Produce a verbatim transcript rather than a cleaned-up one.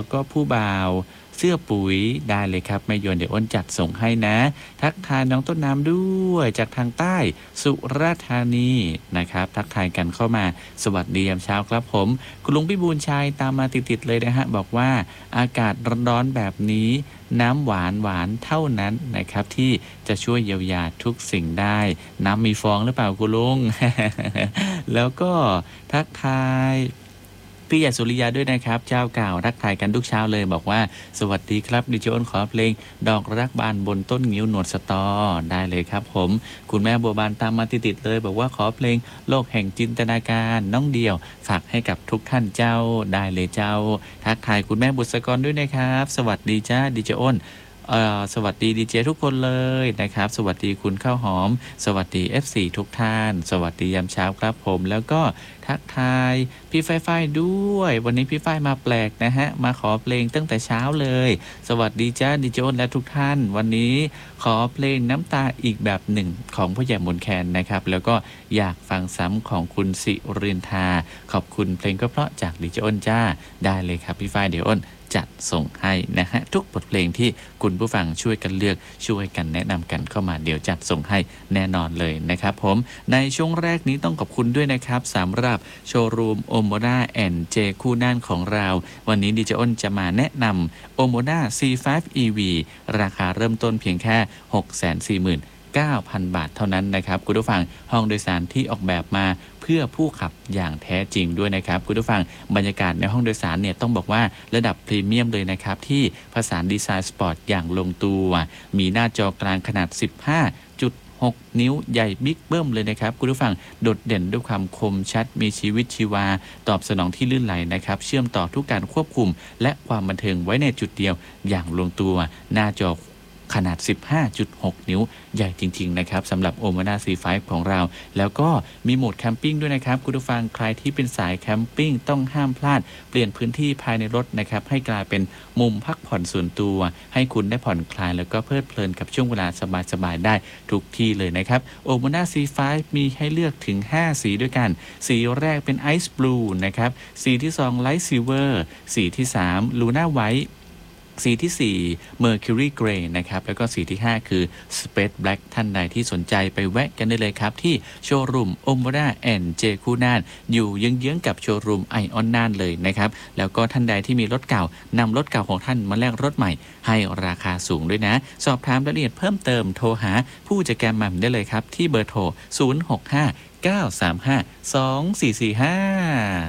ก็ผู้บ่าวเสื้อปุ๋ยได้เลยครับแม่ยวนเดี๋ยวอ้นจัดส่งให้นะ ทักทายน้องต้นน้ำด้วยจากทางใต้สุราษฎร์ธานีนะครับทักทายกันเข้ามาสวัสดียามเช้าครับผมคุณลุงพิบูลชัยตามมาติดๆเลยนะฮะบอกว่าอากาศร้อนๆแบบนี้น้ำหวานหวานเท่านั้นนะครับที่จะช่วยเยียวยาทุกสิ่งได้น้ำมีฟองหรือเปล่าคุณลุง แล้วก็ทักทายพี่ใหญ่สุริยาด้วยนะครับเจ้าเก่าทักทายกันทุกเช้าเลยบอกว่าสวัสดีครับดิฉันขอเพลงดอกรักบานบนต้นงิ้วหนวดสตอได้เลยครับผมคุณแม่บัวบานตามมาติดๆเลยบอกว่าขอเพลงโลกแห่งจินตนาการน้องเดียวฝากให้กับทุกท่านเจ้าได้เลยเจ้าทักทายคุณแม่บุษกรด้วยนะครับสวัสดีจ้าดิฉันสวัสดีดีเจทุกคนเลยนะครับสวัสดีคุณข้าวหอมสวัสดี เอฟ ซี ทุกท่านสวัสดียามเช้าครับผมแล้วก็ทักทายพี่ฝ้ายฝ้ายด้วยวันนี้พี่ฝ้ายมาแปลกนะฮะมาขอเพลงตั้งแต่เช้าเลยสวัสดีจ้าดิเจอ้นและทุกท่านวันนี้ขอเพลงน้ำตาอีกแบบหนึ่งของพ่อใหญ่มนแคนนะครับแล้วก็อยากฟังซ้ำของคุณสิรินทาขอบคุณเพลงก็เพราะจากดิเจอ้นจ้าได้เลยครับพี่ฝ้ายเดี๋ยวอ้นจัดส่งให้นะฮะทุกบทเพลงที่คุณผู้ฟังช่วยกันเลือกช่วยกันแนะนำกันเข้ามาเดี๋ยวจัดส่งให้แน่นอนเลยนะครับผมในช่วงแรกนี้ต้องขอบคุณด้วยนะครับสำหรับโชว์รูมโอโมด้าแอนด์เจคู่น่านของเราวันนี้ดิเจอ้นจะมาแนะนำโอโมด้า ซี ไฟว์ อี วี ราคาเริ่มต้นเพียงแค่ หกแสนสี่หมื่นเก้าพัน บาทเท่านั้นนะครับคุณผู้ฟังห้องโดยสารที่ออกแบบมาเพื่อผู้ขับอย่างแท้จริงด้วยนะครับคุณผู้ฟังบรรยากาศในห้องโดยสารเนี่ยต้องบอกว่าระดับพรีเมียมเลยนะครับที่ผสานดีไซน์สปอร์ตอย่างลงตัวมีหน้าจอกลางขนาด สิบห้าจุดหก นิ้วใหญ่บิ๊กเบิ้มเลยนะครับคุณผู้ฟังโดดเด่นด้วยความคมชัดมีชีวิตชีวาตอบสนองที่ลื่นไหลนะครับเชื่อมต่อทุกการควบคุมและความบันเทิงไว้ในจุดเดียวอย่างลงตัวหน้าจอขนาด สิบห้าจุดหก นิ้วใหญ่จริงๆนะครับสำหรับ Omoda ซี ไฟว์ ของเราแล้วก็มีโหมดแคมปิ้งด้วยนะครับคุณผู้ฟังใครที่เป็นสายแคมปิ้งต้องห้ามพลาดเปลี่ยนพื้นที่ภายในรถนะครับให้กลายเป็นมุมพักผ่อนส่วนตัวให้คุณได้ผ่อนคลายแล้วก็เพลิดเพลินกับช่วงเวลาสบายๆได้ทุกที่เลยนะครับ Omoda ซี ไฟว์ มีให้เลือกถึงห้าสีด้วยกันสีแรกเป็น Ice Blue นะครับสีที่สอง Light Silver สีที่สาม Luna Whiteสีที่สี่ Mercury Grey นะครับแล้วก็สีที่ห้าคือ Space Black ท่านใดที่สนใจไปแวะกันได้เลยครับที่โชว์รูม Omoda แอนด์ เจ คู่น่านอยู่เยื้องๆกับโชว์รูม Ion น่านเลยนะครับแล้วก็ท่านใดที่มีรถเก่านำรถเก่าของท่านมาแลกรถใหม่ให้ราคาสูงด้วยนะสอบถามรายละเอียดเพิ่มเติมโทรหาผู้จัดการหม่ำได้เลยครับที่เบอร์โทรศูนย์ หก ห้า เก้า สาม ห้า สอง สี่ สี่ ห้า